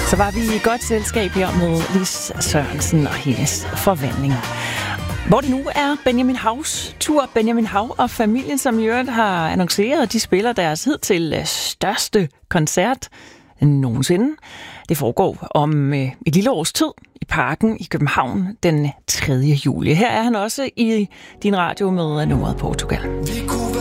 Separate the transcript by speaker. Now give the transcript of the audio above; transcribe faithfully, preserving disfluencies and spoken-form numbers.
Speaker 1: Så var vi i godt selskab her med Lis Sørensen og hendes forvandling. Hvor det nu er Benjamin Haus tur. Benjamin Hav og familien, som i øvrigt har annonceret, at de spiller deres hidtil største koncert nogensinde. Det foregår om et lille års tid i Parken i København den tredje juli. Her er han også i din radio med nummeret Portugal.